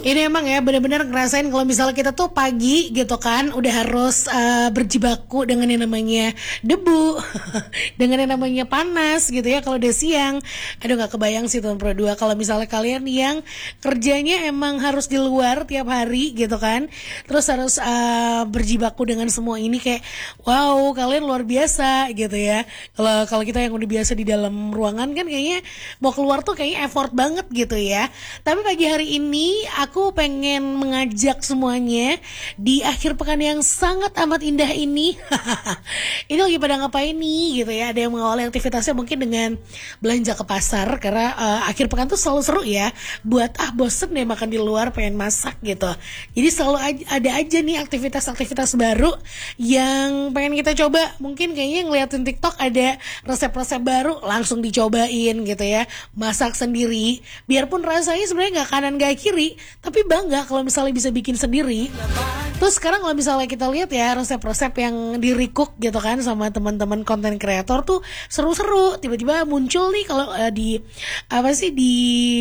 Ini emang ya benar-benar ngerasain kalau misalnya kita tuh pagi gitu kan udah harus berjibaku dengan yang namanya debu, dengan yang namanya panas gitu ya. Kalau udah siang, aduh nggak kebayang sih Tuan Pro 2 kalau misalnya kalian yang kerjanya emang harus di luar tiap hari gitu kan, terus harus berjibaku dengan semua ini kayak wow kalian luar biasa gitu ya. Kalau kalau kita yang udah biasa di dalam ruangan kan kayaknya mau keluar tuh kayaknya effort banget gitu ya. Tapi pagi hari ini aku pengen mengajak semuanya di akhir pekan yang sangat amat indah ini. Ini lagi pada ngapain nih gitu ya. Ada yang mengawali aktivitasnya mungkin dengan belanja ke pasar karena akhir pekan tuh selalu seru ya. Buat bosen deh makan di luar pengen masak gitu. Jadi selalu ada aja nih aktivitas-aktivitas baru yang pengen kita coba. Mungkin kayaknya ngeliatin TikTok ada resep-resep baru langsung dicobain gitu ya. Masak sendiri biarpun rasanya sebenarnya nggak kanan nggak kiri, tapi bangga kalau misalnya bisa bikin sendiri. Terus sekarang kalau misalnya kita lihat ya resep-resep yang di recook gitu kan sama teman-teman konten kreator tuh seru-seru. Tiba-tiba muncul nih kalau di apa sih di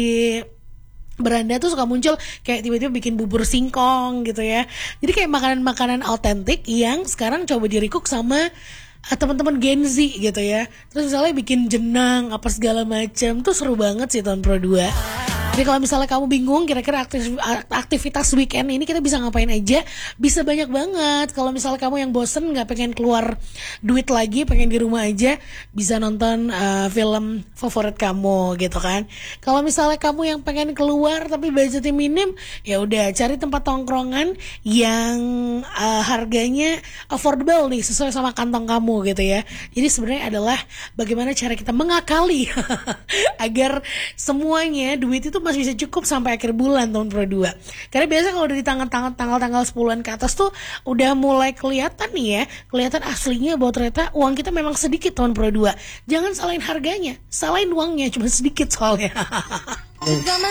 beranda tuh suka muncul kayak tiba-tiba bikin bubur singkong gitu ya. Jadi kayak makanan-makanan autentik yang sekarang coba di recook sama teman-teman Gen Z gitu ya. Terus misalnya bikin jenang apa segala macam tuh seru banget sih tahun Pro 2. Jadi kalau misalnya kamu bingung kira-kira aktivitas weekend ini kita bisa ngapain aja, bisa banyak banget. Kalau misalnya kamu yang bosen nggak pengen keluar duit lagi, pengen di rumah aja, bisa nonton film favorit kamu gitu kan. Kalau misalnya kamu yang pengen keluar tapi budgetnya minim, ya udah cari tempat tongkrongan yang harganya affordable nih, sesuai sama kantong kamu gitu ya. Jadi sebenarnya adalah bagaimana cara kita mengakali agar semuanya duit itu masih bisa cukup sampai akhir bulan tahun Pro 2. Karena biasa kalau udah di tanggal 10-an ke atas tuh udah mulai kelihatan nih ya, kelihatan aslinya bahwa ternyata uang kita memang sedikit tahun Pro 2. Jangan salahin harganya, salahin uangnya cuma sedikit soalnya.